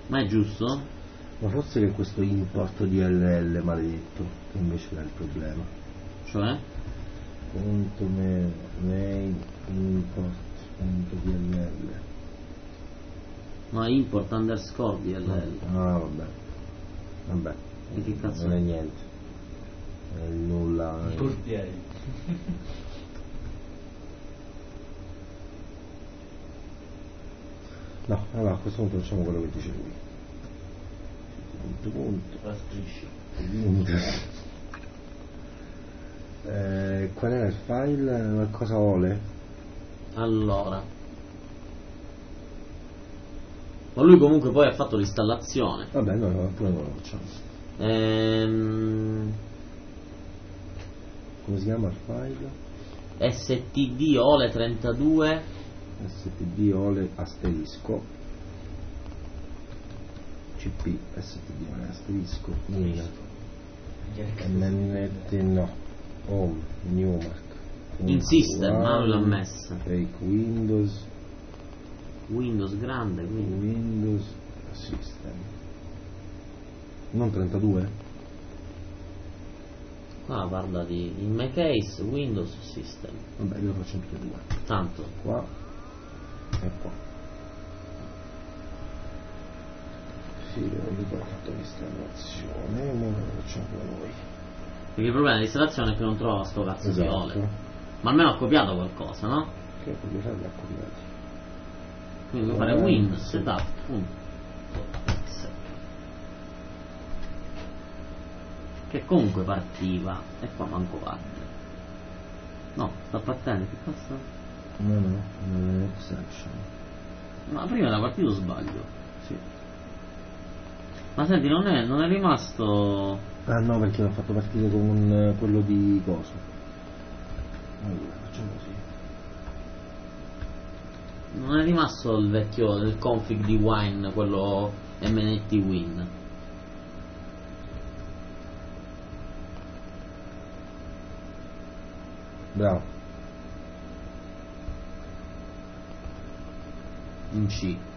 Ma è giusto? Ma forse che è questo import DLL maledetto che invece è il problema. Cioè? Punto main import punto DLL. No, import underscore DLL. Ah vabbè. E che cazzo non è niente. È nulla. Il portiere. No, allora a questo punto facciamo quello che dice lui. Punto. La striscia. Qual era il file? Cosa vuole? Allora. Ma lui comunque poi ha fatto l'installazione. Vabbè, noi pure non lo facciamo. Come si chiama il file? std ole 32 std ole asterisco cp std ole asterisco mnt no home newmark in system, non l'ha messa. fake Windows grande, quindi Windows system non 32? qua parla di in my case Windows System. Vabbè, io lo faccio tutte e due. Tanto Qua e qua. Sì, ho fatto l'installazione, ora lo facciamo noi. perché il problema dell'installazione è che non trova sto cazzo di ole. Esatto. Ma almeno ha copiato qualcosa, no? Che proprietà li ha copiati? Quindi devo fare win setup punto che comunque partiva e qua manco parte. No, sta partendo, che cazzo? No, non è exception. Ma prima era partito, sbaglio. Sì. Ma senti, non è rimasto. Ah no, perché l'ho fatto partire con quello di coso. Allora, facciamo così. Non è rimasto il vecchio del config di Wine, quello MNT Win. Bravo. In C.